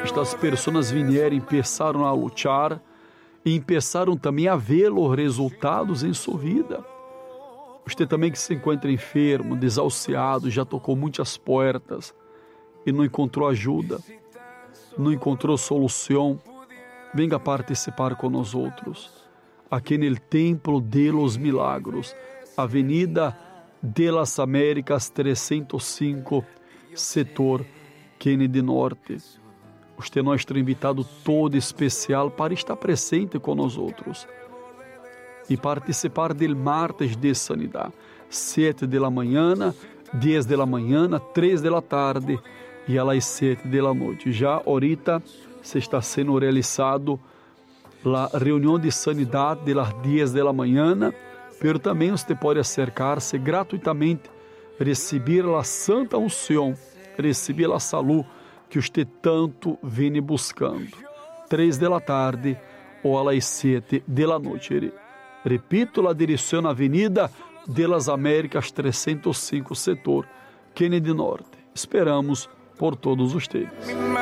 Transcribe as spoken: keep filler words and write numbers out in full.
estas pessoas vieram e começaram a lutar e começaram também a ver os resultados em sua vida. Você também que se encontra enfermo, desahuciado, já tocou muitas portas e não encontrou ajuda, não encontrou solução, venga participar com nós outros, aqui no Templo de los Milagros, Avenida de las Américas trezentos e cinco, setor Kennedy Norte. Você é nosso invitado todo especial para estar presente com nós outros e participar do martes de sanidade, sete da manhã, dez da manhã, três da tarde e às sete da noite. Já ahorita se está sendo realizado a reunião de sanidade de las dez da manhã, mas também você pode acercar-se gratuitamente, receber a santa unção, receber a saúde que você tanto vem buscando. Três da tarde ou às sete da noite. Repito, a direção na Avenida de las Américas trezentos e cinco, setor Kennedy Norte. Esperamos por todos vocês.